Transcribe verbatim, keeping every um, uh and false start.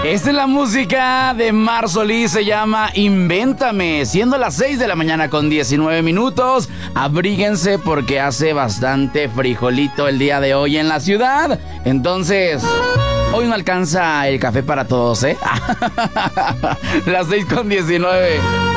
Esta es la música de Mar Solís, se llama Invéntame. Siendo las seis de la mañana con diecinueve minutos, abríguense porque hace bastante frijolito el día de hoy en la ciudad. Entonces, hoy no alcanza el café para todos, ¿eh? Las seis con diecinueve.